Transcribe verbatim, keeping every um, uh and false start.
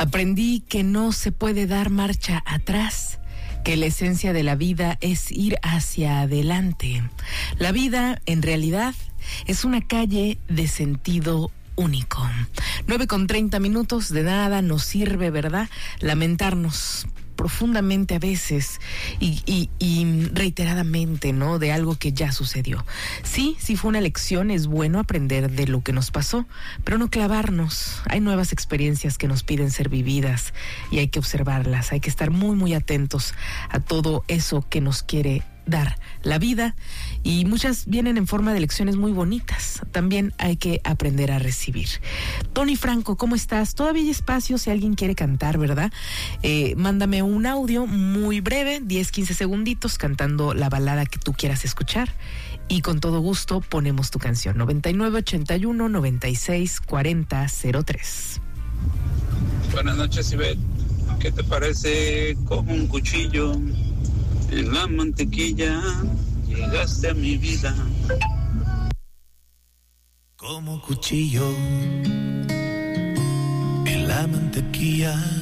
Aprendí que no se puede dar marcha atrás, que la esencia de la vida es ir hacia adelante. La vida, en realidad, es una calle de sentido único. nueve con treinta minutos, de nada nos sirve, ¿verdad?, lamentarnos profundamente a veces y, y, y reiteradamente, ¿no?, de algo que ya sucedió. Sí, sí fue una lección, es bueno aprender de lo que nos pasó, pero no clavarnos. Hay nuevas experiencias que nos piden ser vividas y hay que observarlas, hay que estar muy, muy atentos a todo eso que nos quiere dar la vida, y muchas vienen en forma de lecciones muy bonitas. También hay que aprender a recibir. Tony Franco, ¿cómo estás? Todavía hay espacio si alguien quiere cantar, ¿verdad? Eh, mándame un audio muy breve, diez, quince segunditos, cantando la balada que tú quieras escuchar, y con todo gusto ponemos tu canción. noventa y nueve ochenta y uno noventa y seis cuarenta cero tres. Buenas noches, Ivette. ¿Qué te parece con un cuchillo en la mantequilla? Llegaste a mi vida como cuchillo en la mantequilla.